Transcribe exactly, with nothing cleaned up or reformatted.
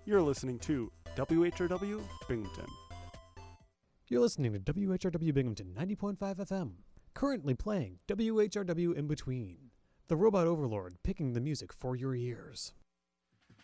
You're listening to W H R W Binghamton. You're listening to W H R W Binghamton ninety point five F M. Currently playing W H R W In Between, the robot overlord picking the music for your ears.